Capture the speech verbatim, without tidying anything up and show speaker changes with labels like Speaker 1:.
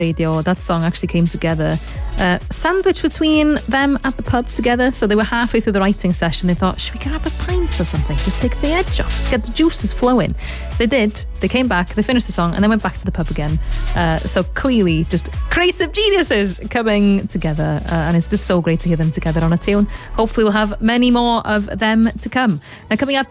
Speaker 1: radio, that song actually came together uh, sandwiched between them at the pub together. So they were halfway through the writing session. They thought, should we grab a pint or something, just take the edge off, get the juices flowing. They did. They came back, they finished the song, and then went back to the pub again. Uh, so clearly just creative geniuses coming together, uh, and it's just so great to hear them together on a tune. Hopefully we'll have many more of them to come. Now coming up,